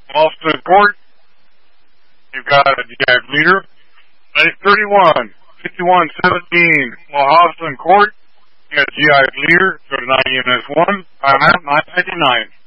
Austin Court. You've got a GI leader. 31, 51-17. Austin Court. You got GI leader. Go to 9 EMS 1. I'm out 999.